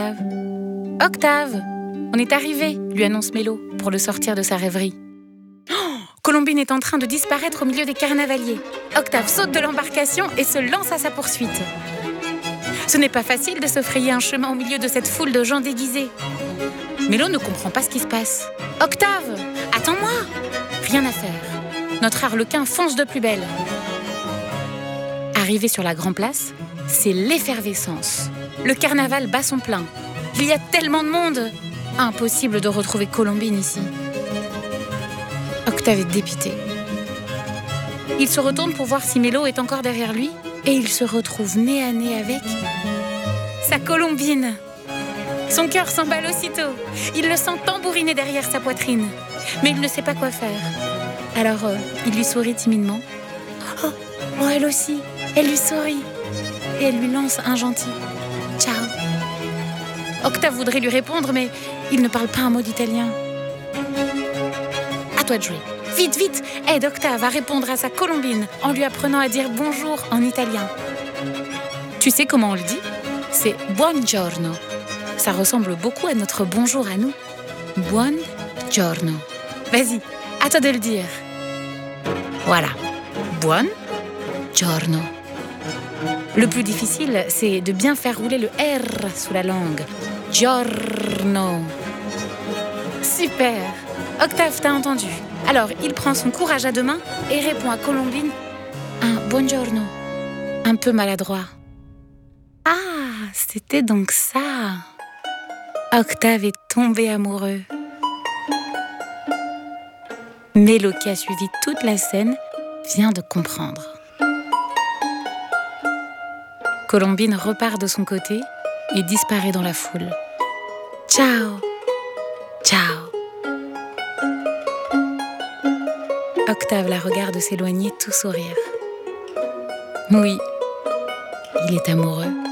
Octave. Octave, on est arrivé, lui annonce Mélo pour le sortir de sa rêverie. Oh, Colombine est en train de disparaître au milieu des carnavaliers. Octave saute de l'embarcation et se lance à sa poursuite. Ce n'est pas facile de se frayer un chemin au milieu de cette foule de gens déguisés. Mélo ne comprend pas ce qui se passe. Octave, attends-moi! Rien à faire. Notre arlequin fonce de plus belle. Arrivé sur la grande place, c'est l'effervescence. Le carnaval bat son plein. Il y a tellement de monde. Impossible de retrouver Colombine ici. Octave est dépité. Il se retourne pour voir si Mélo est encore derrière lui et il se retrouve nez à nez avec sa Colombine. Son cœur s'emballe aussitôt. Il le sent tambouriner derrière sa poitrine. Mais il ne sait pas quoi faire. Alors, il lui sourit timidement. Oh, elle aussi. Elle lui sourit. Et elle lui lance un gentil « Ciao ». Octave voudrait lui répondre, mais il ne parle pas un mot d'italien. À toi de jouer. Vite, vite, aide Octave à répondre à sa Colombine en lui apprenant à dire bonjour en italien. Tu sais comment on le dit ? C'est buongiorno. Ça ressemble beaucoup à notre bonjour à nous. Buongiorno. Vas-y, à toi de le dire. Voilà. Buongiorno. Le plus difficile, c'est de bien faire rouler le R sous la langue. Giorno. Super. Octave t'a entendu. Alors, il prend son courage à deux mains et répond à Colombine un buongiorno, un peu maladroit. Ah, c'était donc ça. Octave est tombé amoureux. Mélo, qui a suivi toute la scène, vient de comprendre. Colombine repart de son côté et disparaît dans la foule. Ciao, ciao. Octave la regarde s'éloigner tout sourire. Oui, il est amoureux.